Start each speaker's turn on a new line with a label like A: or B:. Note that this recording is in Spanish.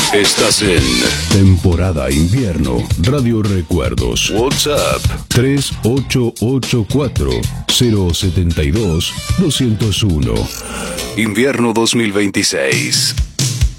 A: Estás en temporada invierno. Radio Recuerdos. WhatsApp 3884-072-201. Invierno 2026.